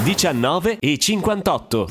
19:58.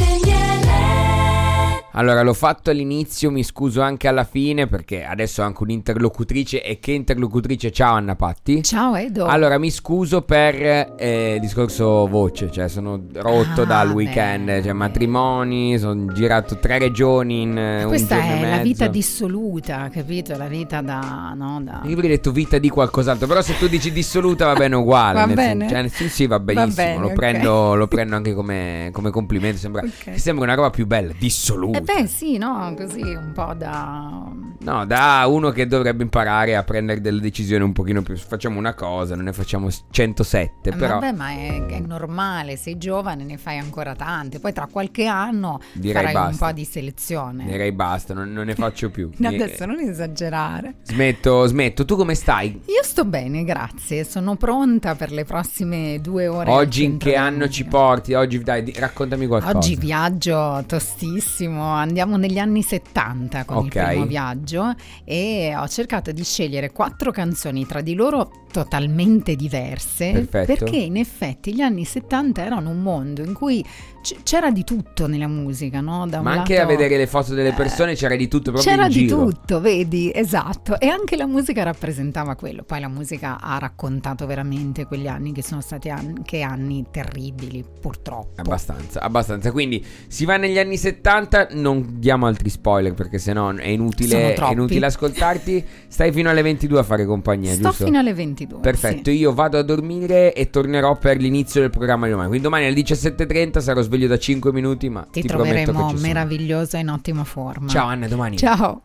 Allora, l'ho fatto all'inizio, mi scuso anche alla fine perché adesso ho anche un'interlocutrice. E che interlocutrice? Ciao Anna Patti. Ciao Edo. Allora, mi scuso per discorso voce, cioè sono rotto dal weekend, cioè matrimoni, sono girato 3 regioni in un giorno e mezzo. Questa è la vita dissoluta, capito? La vita da... Io avrei detto vita di qualcos'altro, però se tu dici dissoluta va bene uguale. Va bene? Sì, va benissimo, Va bene, lo okay. prendo anche come complimento, sembra una roba più bella, dissoluta. Beh sì, no, così un po' da... No, da uno che dovrebbe imparare a prendere delle decisioni un pochino più. Facciamo una cosa, non ne facciamo 107, però... Vabbè, ma è normale, sei giovane, ne fai ancora tante. Poi tra qualche anno direi farai basta. un po' di selezione. Direi basta, non ne faccio più. Adesso non esagerare. Smetto. Tu come stai? Io sto bene, grazie. Sono pronta per le prossime 2 ore. Oggi in che anno ci porti? Oggi dai, raccontami qualcosa. Oggi viaggio tostissimo. Andiamo negli anni 70 con il primo viaggio e ho cercato di scegliere 4 canzoni tra di loro totalmente diverse. Perfetto. Perché in effetti gli anni 70 erano un mondo in cui c'era di tutto nella musica, no? Ma anche a vedere le foto delle persone c'era di tutto proprio c'era in giro. C'era di tutto, vedi, esatto. E anche la musica rappresentava quello. Poi la musica ha raccontato veramente quegli anni che sono stati anche anni terribili, purtroppo. Abbastanza. Quindi si va negli anni 70, non diamo altri spoiler perché sennò è inutile ascoltarti. Stai fino alle 22 a fare compagnia, giusto? Sto fino alle 22. Perfetto, sì. Io vado a dormire e tornerò per l'inizio del programma di domani. Quindi domani alle 17:30 sarò sveglio da 5 minuti, ma ti prometto che ci sono. Meravigliosa e in ottima forma. Ciao Anna, domani. Ciao.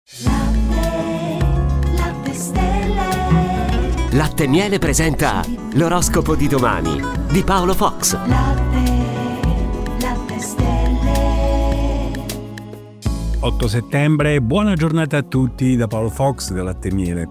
Latte Stelle. Latte e Miele presenta l'oroscopo di domani di Paolo Fox. Latte Stelle. 8 settembre, buona giornata a tutti da Paolo Fox del Latte e Miele.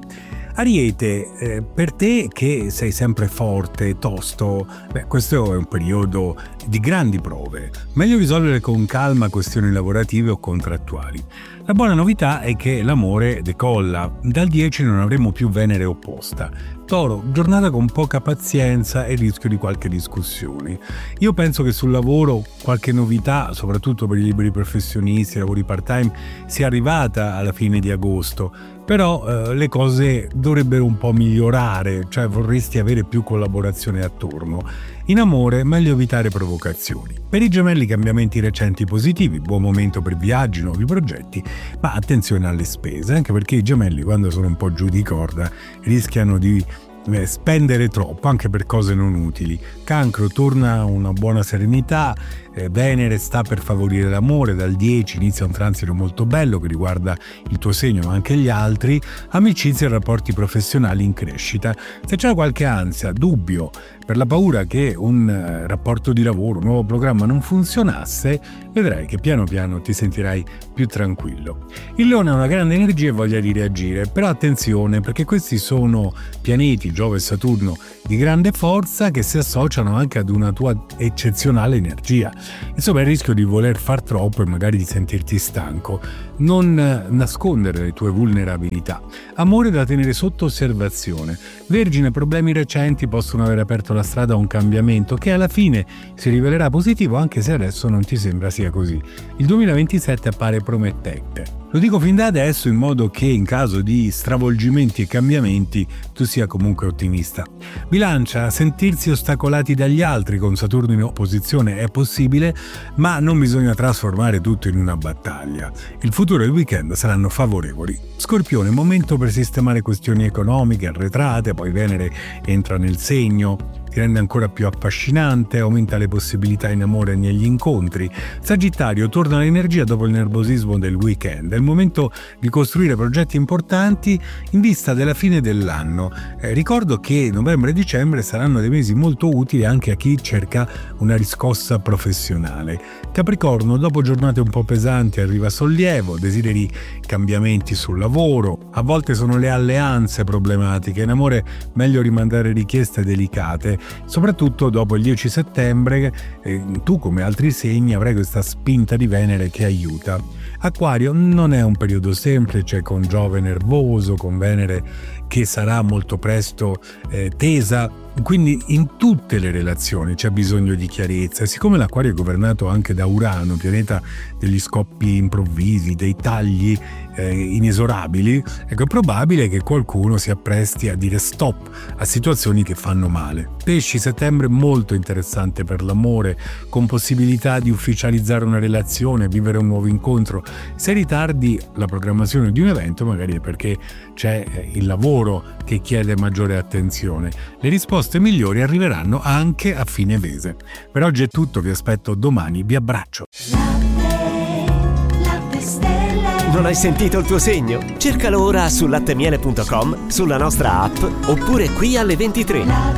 Ariete, per te che sei sempre forte, tosto, questo è un periodo di grandi prove. Meglio risolvere con calma questioni lavorative o contrattuali. La buona novità è che l'amore decolla. Dal 10 non avremo più Venere opposta. Toro, giornata con poca pazienza e rischio di qualche discussione. Io penso che sul lavoro qualche novità, soprattutto per i liberi professionisti, i lavori part-time, sia arrivata alla fine di agosto. Però le cose dovrebbero un po' migliorare, cioè vorresti avere più collaborazione attorno. In amore meglio evitare provocazioni. Per i gemelli cambiamenti recenti positivi, buon momento per viaggi, nuovi progetti, ma attenzione alle spese, anche perché i gemelli quando sono un po' giù di corda rischiano di spendere troppo anche per cose non utili. Cancro, torna una buona serenità. Venere sta per favorire l'amore, dal 10 inizia un transito molto bello che riguarda il tuo segno ma anche gli altri. Amicizie e rapporti professionali in crescita. Se c'è qualche ansia, dubbio per la paura che un rapporto di lavoro, un nuovo programma non funzionasse, vedrai che piano piano ti sentirai più tranquillo. Il Leone ha una grande energia e voglia di reagire, però attenzione perché questi sono pianeti, Giove e Saturno, di grande forza che si associano anche ad una tua eccezionale energia. Insomma, il rischio di voler far troppo e magari di sentirti stanco. Non nascondere le tue vulnerabilità. Amore da tenere sotto osservazione. Vergine, problemi recenti possono aver aperto la strada a un cambiamento che alla fine si rivelerà positivo anche se adesso non ti sembra sia così. Il 2027 appare promettente. Lo dico fin da adesso in modo che in caso di stravolgimenti e cambiamenti tu sia comunque ottimista. Bilancia, sentirsi ostacolati dagli altri con Saturno in opposizione è possibile, ma non bisogna trasformare tutto in una battaglia. Il futuro e il weekend saranno favorevoli. Scorpione, momento per sistemare questioni economiche arretrate, poi Venere entra nel segno, ti rende ancora più affascinante, aumenta le possibilità in amore e negli incontri. Sagittario, torna l'energia dopo il nervosismo del weekend. È il momento di costruire progetti importanti in vista della fine dell'anno. Ricordo che novembre e dicembre saranno dei mesi molto utili anche a chi cerca una riscossa professionale. Capricorno, dopo giornate un po' pesanti arriva sollievo, desideri cambiamenti sul lavoro. A volte sono le alleanze problematiche, in amore meglio rimandare richieste delicate. Soprattutto dopo il 10 settembre tu come altri segni avrai questa spinta di Venere che aiuta. Acquario, non è un periodo semplice, con Giove nervoso, con Venere che sarà molto presto tesa. Quindi in tutte le relazioni c'è bisogno di chiarezza, e siccome l'Acquario è governato anche da Urano, pianeta degli scoppi improvvisi, dei tagli inesorabili, ecco, è probabile che qualcuno si appresti a dire stop a situazioni che fanno male. Pesci, settembre molto interessante per l'amore, con possibilità di ufficializzare una relazione, vivere un nuovo incontro. Se ritardi la programmazione di un evento, magari è perché c'è il lavoro che chiede maggiore attenzione. Le risposte migliori arriveranno anche a fine mese. Per oggi è tutto, vi aspetto domani, vi abbraccio. Non hai sentito il tuo segno? Cercalo ora su lattemiele.com, sulla nostra app oppure qui alle 23.